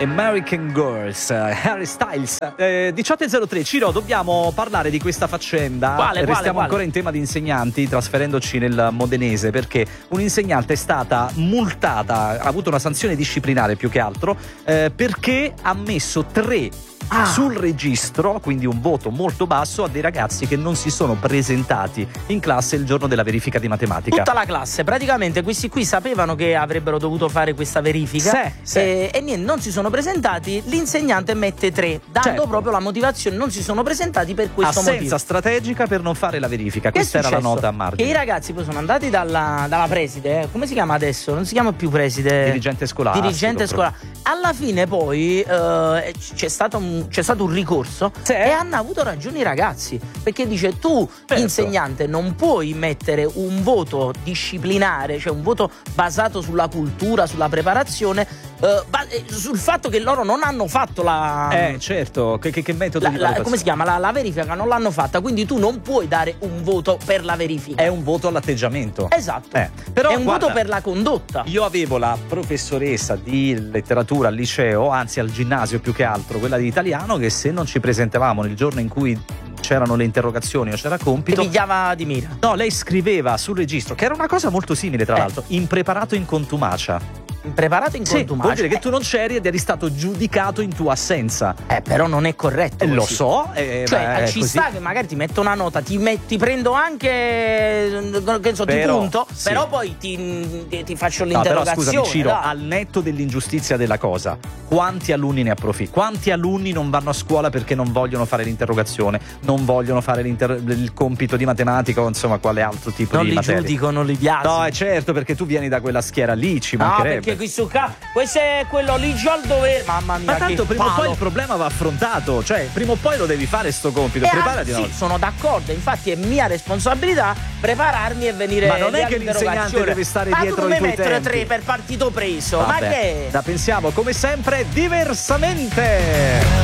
American Girls, Harry Styles. 18.03, Ciro, dobbiamo parlare di questa faccenda. Restiamo ancora in tema di insegnanti, trasferendoci nel modenese, perché un'insegnante è stata multata, ha avuto una sanzione disciplinare più che altro, perché ha messo 3 sul registro, quindi un voto molto basso, a dei ragazzi che non si sono presentati in classe il giorno della verifica di matematica. Tutta la classe, praticamente questi qui sapevano che avrebbero dovuto fare questa verifica e niente, non si sono presentati, l'insegnante mette 3, dando proprio la motivazione: non si sono presentati per questo motivo. Assenza strategica per non fare la verifica. Questa era la nota a margine. Che i ragazzi poi sono andati dalla preside, come si chiama adesso? Non si chiama più preside, dirigente scolastico. Alla fine poi c'è stato un ricorso e hanno avuto ragione i ragazzi, perché dice: tu insegnante non puoi mettere un voto disciplinare, cioè un voto basato sulla cultura, sulla preparazione, sul fatto che loro non hanno fatto la certo, che metodo di valutazione? Come si chiama? La verifica non l'hanno fatta, quindi tu non puoi dare un voto per la verifica. È un voto all'atteggiamento. Esatto. Però, è un voto per la condotta. Io avevo la professoressa di letteratura al liceo, anzi al ginnasio più che altro, quella di italiano, che se non ci presentavamo nel giorno in cui c'erano le interrogazioni o c'era compito, ti pigliava di mira. No, lei scriveva sul registro, che era una cosa molto simile tra l'altro, impreparato in contumacia. Impreparato in contumacia. Vuol dire che tu non c'eri ed eri stato giudicato in tua assenza. Però non è corretto così. Lo so. Cioè ci sta che magari ti metto una nota, ti prendo anche, che so, ti punto, però poi ti faccio l'interrogazione. Però scusami, Ciro, al netto dell'ingiustizia della cosa, quanti alunni ne approfittano? Quanti alunni non vanno a scuola perché non vogliono fare l'interrogazione, non vogliono fare il compito di matematica o insomma quale altro tipo di materia? Non li giudico, non li piace. No, è certo, perché tu vieni da quella schiera lì, ci mancherebbe. Perché questo è quello lì già al dovere. Mamma mia, ma tanto prima o poi il problema va affrontato, cioè prima o poi lo devi fare sto compito. Preparati. Sì, sono d'accordo, infatti è mia responsabilità prepararmi e venire. Ma non è che l'insegnante deve stare dietro i tuoi tempi. Ma tu mi mettere 3 per partito preso. Vabbè, ma che? La pensiamo come sempre diversamente.